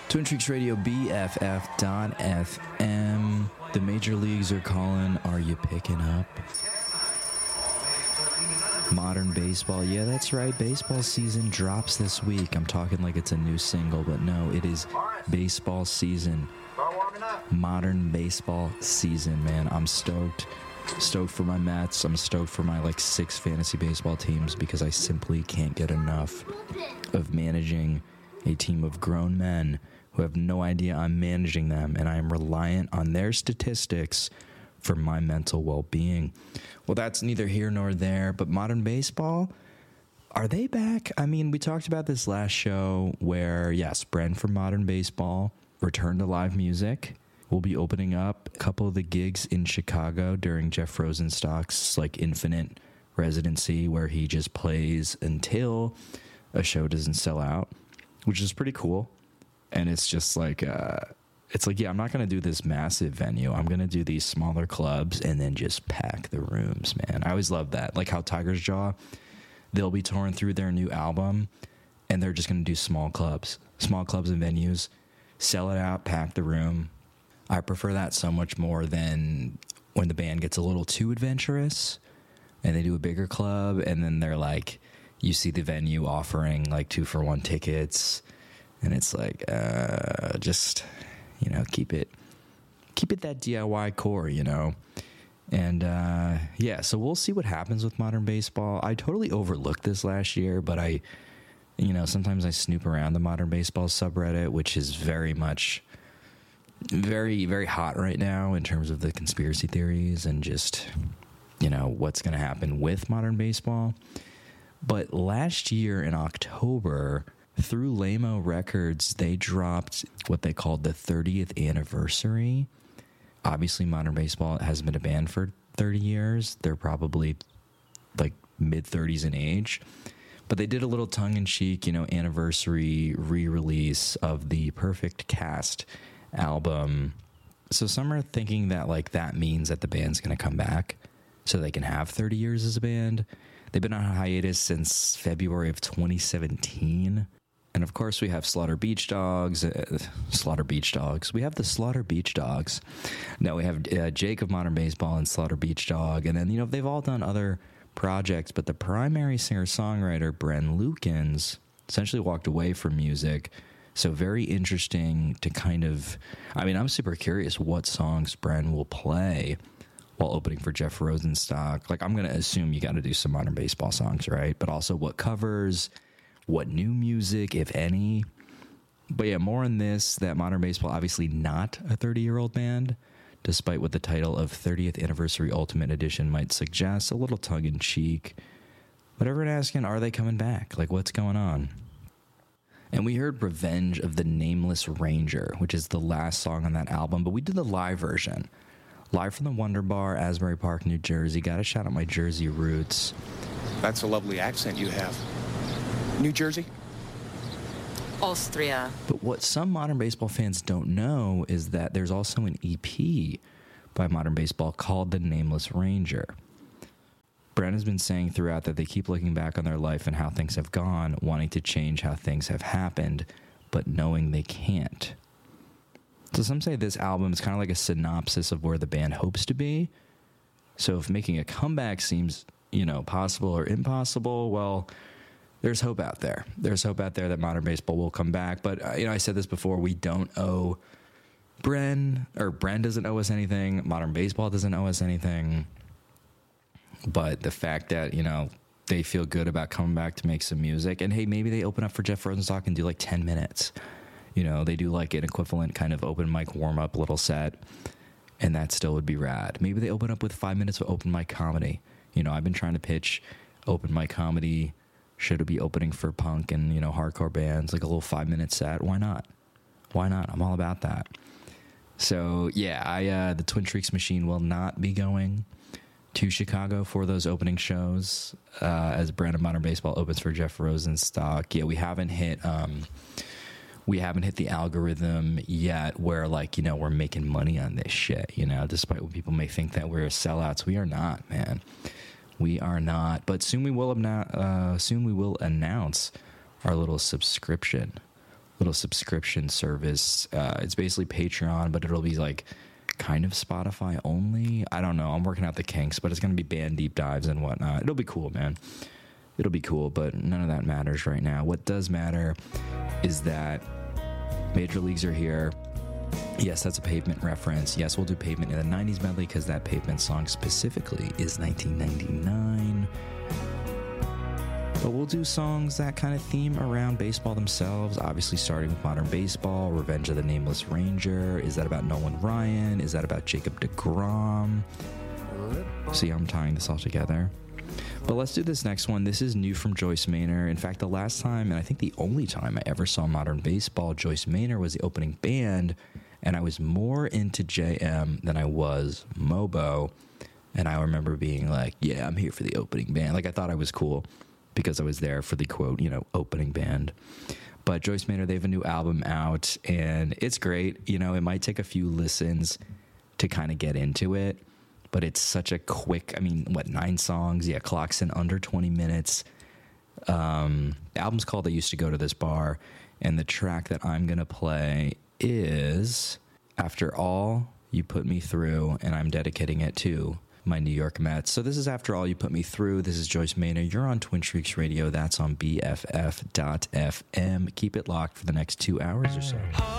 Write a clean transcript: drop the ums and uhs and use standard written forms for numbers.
Twin Treeks Radio BFF.FM. The major leagues are calling. Are you picking up? Modern baseball. Yeah, that's right. Baseball season drops this week. I'm talking like it's a new single, but no, it is baseball season. Modern baseball season, man. I'm stoked. Stoked for my Mets. I'm stoked for my 6 fantasy baseball teams because I simply can't get enough of managing a team of grown men who have no idea I'm managing them, and I am reliant on their statistics for my mental well-being. Well, that's neither here nor there, but modern baseball, are they back? I mean, we talked about this last show where, yes, Bren from Modern Baseball returned to live music. We'll be opening up a couple of the gigs in Chicago during Jeff Rosenstock's infinite residency where he just plays until a show doesn't sell out, which is pretty cool. And it's just yeah, I'm not going to do this massive venue. I'm going to do these smaller clubs and then just pack the rooms, man. I always love that. Like how Tiger's Jaw, they'll be touring through their new album and they're just going to do small clubs and venues, sell it out, pack the room. I prefer that so much more than when the band gets a little too adventurous and they do a bigger club and then they're you see the venue offering 2-for-1 tickets. And it's just, keep it that DIY core, And, so we'll see what happens with modern baseball. I totally overlooked this last year, but sometimes I snoop around the modern baseball subreddit, which is very much, very, very hot right now in terms of the conspiracy theories and just, what's going to happen with modern baseball. But last year in October, through Lamo Records, they dropped what they called the 30th anniversary. Obviously, modern baseball hasn't been a band for 30 years. They're probably mid-30s in age. But they did a little tongue-in-cheek, anniversary re-release of the Perfect Cast album. So some are thinking that that means that the band's going to come back so they can have 30 years as a band. They've been on hiatus since February of 2017. And of course, we have Slaughter Beach Dogs. We have the Slaughter Beach Dogs. Now we have Jake of Modern Baseball and Slaughter Beach Dog. And then, they've all done other projects. But the primary singer-songwriter, Bren Lukens, essentially walked away from music. So very interesting to I'm super curious what songs Bren will play while opening for Jeff Rosenstock. I'm going to assume you got to do some modern baseball songs, right? But also what covers, what new music, if any. But yeah, more on this, that modern baseball, obviously not a 30-year-old band, despite what the title of 30th Anniversary Ultimate Edition might suggest, a little tongue-in-cheek. But everyone asking, are they coming back? What's going on? And we heard Revenge of the Nameless Ranger, which is the last song on that album, but we did the live version. Live from the Wonder Bar, Asbury Park, New Jersey. Got to shout out my Jersey roots. That's a lovely accent you have. New Jersey? Austria. But what some modern baseball fans don't know is that there's also an EP by Modern Baseball called The Nameless Ranger. Bren has been saying throughout that they keep looking back on their life and how things have gone, wanting to change how things have happened, but knowing they can't. So some say this album is kind of like a synopsis of where the band hopes to be. So if making a comeback seems, possible or impossible, well, there's hope out there. There's hope out there that modern baseball will come back. But, I said this before, we don't owe Bren doesn't owe us anything. Modern baseball doesn't owe us anything. But the fact that, they feel good about coming back to make some music. And, hey, maybe they open up for Jeff Rosenstock and do 10 minutes. They do an equivalent kind of open mic warm-up little set, and that still would be rad. Maybe they open up with 5 minutes of open mic comedy. I've been trying to pitch open mic comedy. Should it be opening for punk and, hardcore bands, a little 5-minute set? Why not? I'm all about that. So, yeah, the Twin Treeks machine will not be going to Chicago for those opening shows as Brand of Modern Baseball opens for Jeff Rosenstock. Yeah, we haven't hit the algorithm yet where we're making money on this shit, despite what people may think that we're sellouts. We are not, man. We are not. But soon we will announce our little subscription little subscription service. It's basically Patreon, but it'll be like kind of Spotify only. I don't know. I'm working out the kinks, but it's going to be band deep dives and whatnot. It'll be cool, man. It'll be cool, but none of that matters right now. What does matter is that Major Leagues are here. Yes, that's a Pavement reference. Yes, we'll do Pavement in the 90s medley because that Pavement song specifically is 1999. But we'll do songs that kind of theme around baseball themselves, obviously starting with modern baseball, Revenge of the Nameless Ranger. Is that about Nolan Ryan? Is that about Jacob deGrom? See how I'm tying this all together? But let's do this next one. This is new from Joyce Manor. In fact, the last time, and I think the only time I ever saw modern baseball, Joyce Manor was the opening band, and I was more into JM than I was Mobo. And I remember being like, yeah, I'm here for the opening band. Like, I thought I was cool because I was there for the, quote, opening band. But Joyce Manor, they have a new album out, and it's great. It might take a few listens to kind of get into it, but it's such a quick, 9 songs? Yeah, clocks in under 20 minutes. The album's called I Used to Go to This Bar, and the track that I'm going to play is After All You Put Me Through, and I'm dedicating it to my New York Mets. So this is After All You Put Me Through. This is Joyce Manor. You're on Twin Shrieks Radio. That's on BFF.FM. Keep it locked for the next 2 hours or so.